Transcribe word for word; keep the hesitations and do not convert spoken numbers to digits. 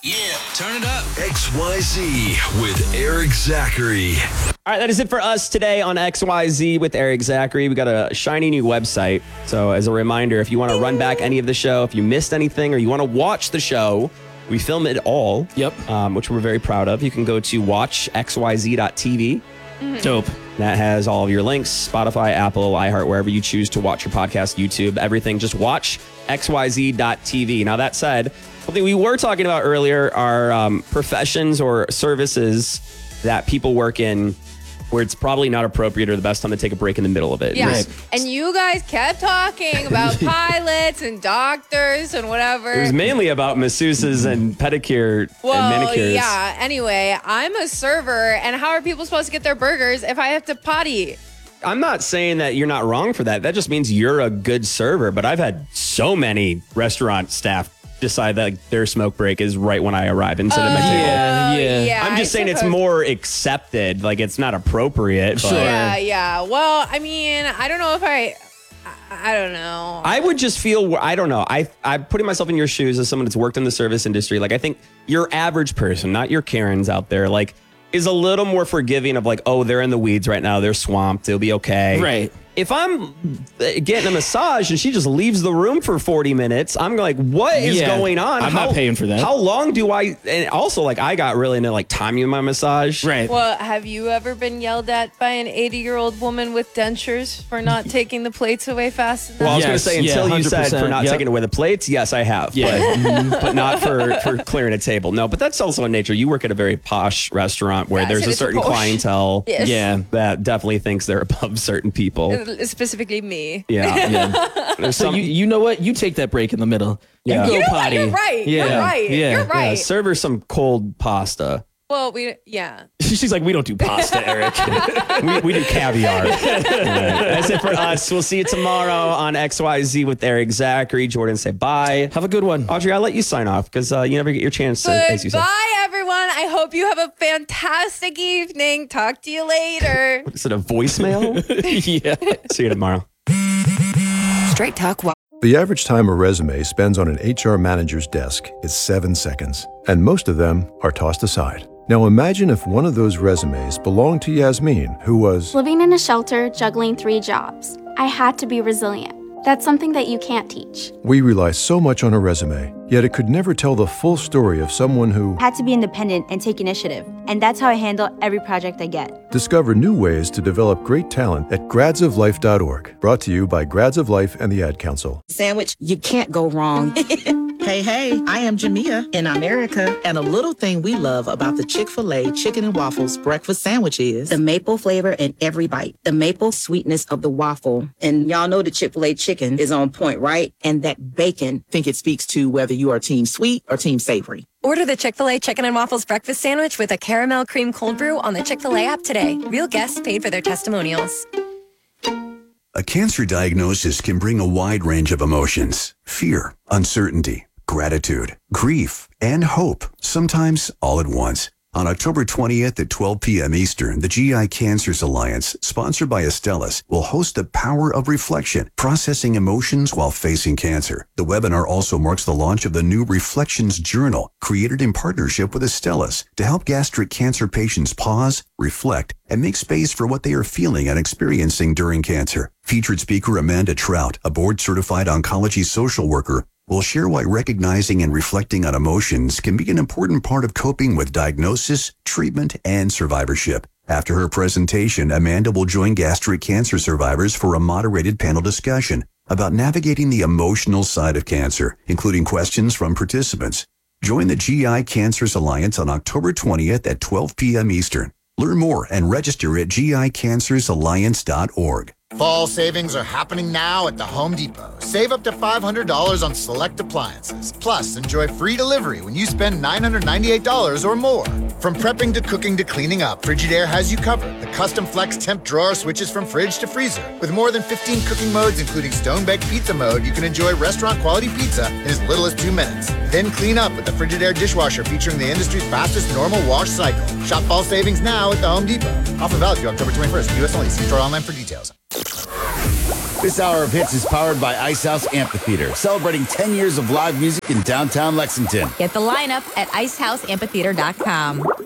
Yeah, turn it up. X Y Z with Eric Zachary. All right, that is it for us today on X Y Z with Eric Zachary. We got a shiny new website. So as a reminder, if you want to run back any of the show, if you missed anything, or you want to watch the show, we film it all. Yep. Um, which we're very proud of. You can go to watch x y z dot t v. Mm-hmm. Dope. That has all of your links, Spotify, Apple, iHeart, wherever you choose to watch your podcast, YouTube, everything. Just watch x y z dot t v. Now, that said, something we were talking about earlier are um, professions or services that people work in where it's probably not appropriate or the best time to take a break in the middle of it. Yeah, Right. and you guys kept talking about pilots and doctors and whatever. It was mainly about masseuses and pedicure well, and manicures. yeah. Anyway, I'm a server, and how are people supposed to get their burgers if I have to potty? I'm not saying that you're not wrong for that. That just means you're a good server. But I've had so many restaurant staff decide that their smoke break is right when I arrive and sit at my table. Yeah, yeah. yeah I'm just I saying it's suppose- more accepted. Like, it's not appropriate. But Yeah, yeah. Well, I mean, I don't know if I, I, I don't know. I would just feel, I don't know. I, I'm putting myself in your shoes as someone that's worked in the service industry. Like, I think your average person, not your Karens out there, like, is a little more forgiving of like, oh, they're in the weeds right now. They're swamped. They'll be okay. Right. If I'm getting a massage and she just leaves the room for forty minutes, I'm like, what is Yeah, going on? I'm not paying for that. How long do I, and also like I got really into like timing my massage. Right. Well, have you ever been yelled at by an eighty-year-old woman with dentures for not taking the plates away fast enough? Well, I was going to Yes, say, yeah, until you one hundred said percent, for not yep. taking away the plates, yes, I have. Yeah. But, but not for, for clearing a table. No, but that's also in nature. You work at a very posh restaurant where Yes, there's it a is a certain posh- clientele Yes. Yeah. that definitely thinks they're above certain people. Specifically me. Yeah. Yeah. There's So some, you, you know what? You take that break in the middle. Yeah. You go You know what? potty. You're right. You're Yeah. right. Yeah. You're yeah, right. serve her some cold pasta. Well, we, yeah. She's like, we don't do pasta, Eric. we, we do caviar. Right. That's it for us. We'll see you tomorrow on X Y Z with Eric Zachary. Jordan, say bye. Have a good one. Audrey, I'll let you sign off because uh, you never get your chance to. as you said. Goodbye, everyone. I hope you have a fantastic evening. Talk to you later. Is it a voicemail? Yeah. See you tomorrow. Straight Talk. The average time a resume spends on an H R manager's desk is seven seconds, and most of them are tossed aside. Now imagine if one of those resumes belonged to Yasmin, who was Living in a shelter, juggling three jobs. I had to be resilient. That's something that you can't teach. We rely so much on a resume, yet it could never tell the full story of someone who Had to be independent and take initiative. And that's how I handle every project I get. Discover new ways to develop great talent at grads of life dot org. Brought to you by Grads of Life and the Ad Council. Sandwich, you can't go wrong. Hey, hey, I am Jamia in America, and a little thing we love about the Chick-fil-A Chicken and Waffles breakfast sandwich is The maple flavor in every bite. The maple sweetness of the waffle. And y'all know the Chick-fil-A chicken is on point, right? And that bacon. I think it speaks to whether you are team sweet or team savory. Order the Chick-fil-A Chicken and Waffles breakfast sandwich with a caramel cream cold brew on the Chick-fil-A app today. Real guests paid for their testimonials. A cancer diagnosis can bring a wide range of emotions: fear, uncertainty, gratitude, grief, and hope, sometimes all at once. On October twentieth at twelve p.m. Eastern, the G I Cancers Alliance, sponsored by Astellas, will host the Power of Reflection, Processing Emotions While Facing Cancer. The webinar also marks the launch of the new Reflections Journal, created in partnership with Astellas to help gastric cancer patients pause, reflect, and make space for what they are feeling and experiencing during cancer. Featured speaker Amanda Trout, a board-certified oncology social worker, will share why recognizing and reflecting on emotions can be an important part of coping with diagnosis, treatment, and survivorship. After her presentation, Amanda will join gastric cancer survivors for a moderated panel discussion about navigating the emotional side of cancer, including questions from participants. Join the G I Cancers Alliance on October twentieth at twelve p.m. Eastern. Learn more and register at G I Cancers Alliance dot org. Fall savings are happening now at the Home Depot. Save up to five hundred dollars on select appliances. Plus, enjoy free delivery when you spend nine hundred ninety-eight dollars or more. From prepping to cooking to cleaning up, Frigidaire has you covered. The custom flex temp drawer switches from fridge to freezer. With more than fifteen cooking modes, including stone-baked pizza mode, you can enjoy restaurant-quality pizza in as little as two minutes. Then clean up with the Frigidaire dishwasher featuring the industry's fastest normal wash cycle. Shop fall savings now at the Home Depot. Offer valid through October twenty-first. U S only. See store online for details. This hour of hits is powered by Ice House Amphitheater, celebrating ten years of live music in downtown Lexington. Get the lineup at ice house amphitheater dot com.